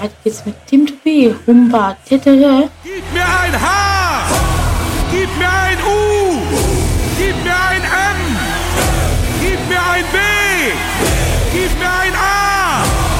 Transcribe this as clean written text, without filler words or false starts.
Weiter geht's mit Team to Be, Humba Tetere. Gib mir ein H, gib mir ein U, gib mir ein M, gib mir ein B, gib mir ein A.